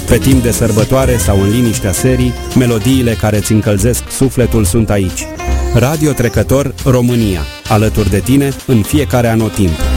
Pe timp de sărbătoare sau în liniștea serii, melodiile care îți încălzesc sufletul sunt aici. Radio Trecător România, alături de tine în fiecare anotimp.